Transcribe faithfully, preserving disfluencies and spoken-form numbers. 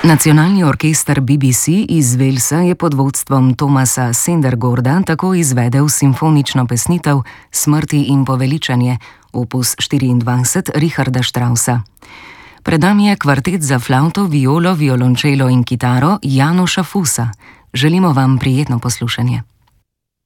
Nacionalni orkester B B C iz Walesa je pod vodstvom Thomasa Sendergorda tako izvedel simfonično pesnitev Smrti in poveličanje, opus štiriindvajset Richarda Straussa. Pred nami je kvartet za flavto, violo, violončelo in kitaro Jánoša Fusa. Želimo vam prijetno poslušanje.